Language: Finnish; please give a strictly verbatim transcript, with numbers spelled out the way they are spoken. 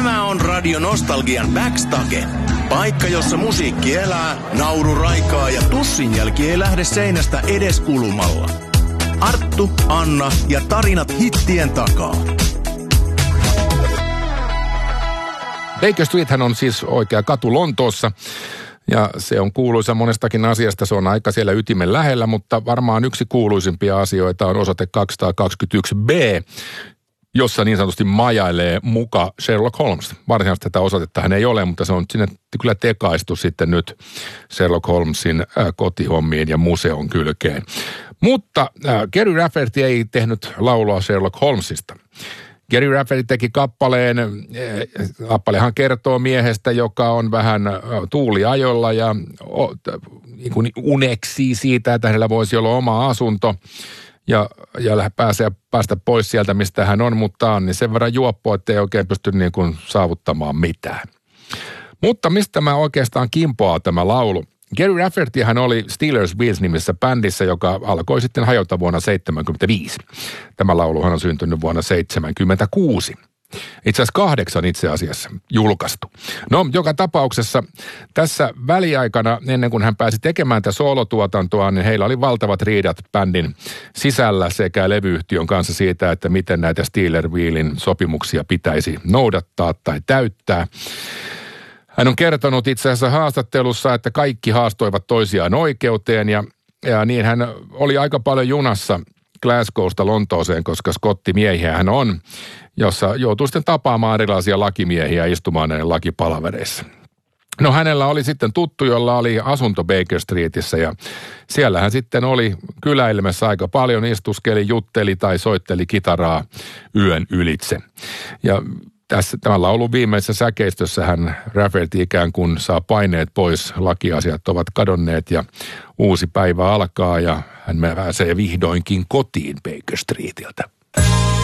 Tämä on Radio Nostalgian Backstage. Paikka, jossa musiikki elää, nauru raikaa ja tussin jälki ei lähde seinästä edes kulumalla. Arttu, Anna ja tarinat hittien takaa. Baker Streethän on siis oikea katu Lontoossa. Ja se on kuuluisa monestakin asiasta, se on aika siellä ytimen lähellä, mutta varmaan yksi kuuluisimpia asioita on osoite kaksisataakaksikymmentäyksi B, jossa niin sanotusti majailee muka Sherlock Holmes. Varsinaisesti tätä osoitettahan ei ole, mutta se on sinne kyllä tekaistu sitten nyt Sherlock Holmesin äh, kotihommiin ja museon kylkeen. Mutta äh, Gerry Rafferty ei tehnyt laulua Sherlock Holmesista. Gerry Rafferty teki kappaleen, kappalehan kertoo miehestä, joka on vähän tuuliajolla ja uneksii siitä, että hänellä voisi olla oma asunto ja, ja pääsee, päästä pois sieltä, mistä hän on, mutta on niin sen verran juoppo, että ei oikein pysty niin kuin saavuttamaan mitään. Mutta mistä mä oikeastaan kimpoaa tämä laulu? Gerry Rafferty hän oli Steelers Wheels-nimissä bändissä, joka alkoi sitten hajota vuonna seitsemänkymmentäviisi. Tämä lauluhan on syntynyt vuonna seitsemänkymmentäkuusi. Itse asiassa kahdeksan itse asiassa julkaistu. No, joka tapauksessa tässä väliaikana, ennen kuin hän pääsi tekemään tätä soolotuotantoa, niin heillä oli valtavat riidat bändin sisällä sekä levyyhtiön kanssa siitä, että miten näitä Steelers Wheelin sopimuksia pitäisi noudattaa tai täyttää. Hän on kertonut itse asiassa haastattelussa, että kaikki haastoivat toisiaan oikeuteen ja, ja niin hän oli aika paljon junassa Glasgowsta Lontooseen, koska skottimiehiä hän on, jossa joutui sitten tapaamaan erilaisia lakimiehiä istumaan näiden lakipalavereissa. No hänellä oli sitten tuttu, jolla oli asunto Baker Streetissä ja siellä hän sitten oli kyläilmässä aika paljon, istuskeli, jutteli tai soitteli kitaraa yön ylitse. Ja tässä tämän laulun viimeisessä säkeistössä hän Rafferty ikään kuin saa paineet pois, lakiasiat ovat kadonneet ja uusi päivä alkaa ja hän pääsee vihdoinkin kotiin Baker Streetiltä.